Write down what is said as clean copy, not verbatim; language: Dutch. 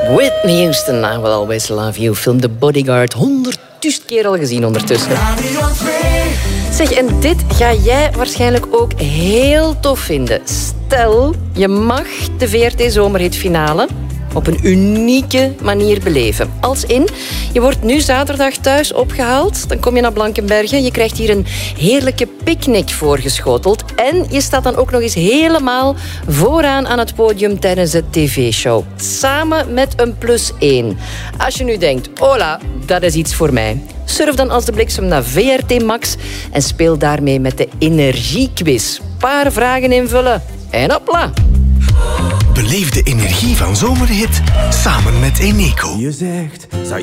Whitney Houston, I Will Always Love You. Film The Bodyguard 100.000 keer al gezien ondertussen. Zeg, en dit ga jij waarschijnlijk ook heel tof vinden. Stel, je mag de VRT Zomerhitfinale op een unieke manier beleven. Als in, je wordt nu zaterdag thuis opgehaald, dan kom je naar Blankenberge, je krijgt hier een heerlijke picknick voorgeschoteld en je staat dan ook nog eens helemaal vooraan aan het podium tijdens de tv-show. Samen met een +1. Als je nu denkt, hola, dat is iets voor mij. Surf dan als de bliksem naar VRT Max en speel daarmee met de energiequiz. Paar vragen invullen en hopla. Beleef de energie van Zomerhit samen met Eneco. Je zegt...